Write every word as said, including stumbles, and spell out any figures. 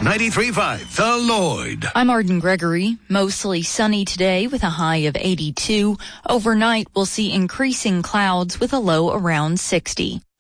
ninety-three point five The Lloyd. I'm Arden Gregory. Mostly sunny today with a high of eighty-two. Overnight, we'll see increasing clouds with a low around sixty.